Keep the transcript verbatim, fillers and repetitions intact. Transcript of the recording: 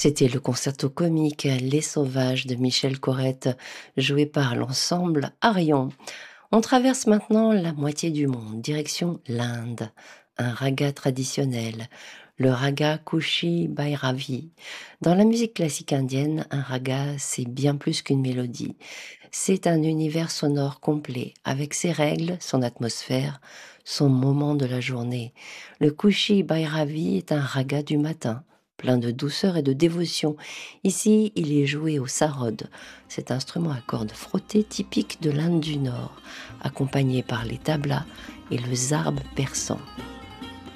C'était le concerto comique Les Sauvages de Michel Corrette, joué par l'ensemble Arion. On traverse maintenant la moitié du monde, direction l'Inde, un raga traditionnel, le raga Kushi Bhairavi. Dans la musique classique indienne, un raga, c'est bien plus qu'une mélodie. C'est un univers sonore complet, avec ses règles, son atmosphère, son moment de la journée. Le Kushi Bhairavi est un raga du matin, plein de douceur et de dévotion. Ici, il est joué au sarod, cet instrument à cordes frottées typique de l'Inde du Nord, accompagné par les tablas et le zarb persan.